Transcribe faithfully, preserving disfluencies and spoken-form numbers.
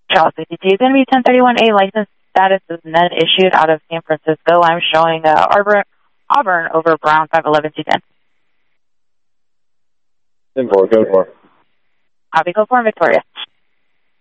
Charles sixty-two is going to be ten thirty-one A. License status is none issued out of San Francisco. I'm showing uh, Arbor, Auburn over Brown five eleven two ten. ten four, code four. Copy, code four, Victoria.